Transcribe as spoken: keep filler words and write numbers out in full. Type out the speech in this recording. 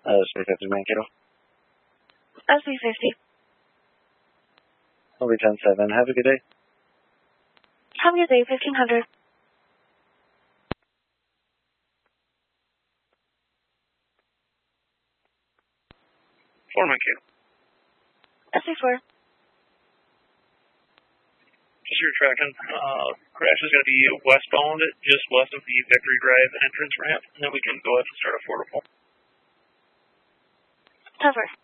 Uh, three fifty Mankato. S B fifty. I'll be ten seven. Have a good day. Have a good day, fifteen hundred. four Mankato. S B four. Just your tracking. Uh, crash is going to be westbound, just west of the Victory Drive entrance ramp, and then we can go ahead and start a four to four. Cover.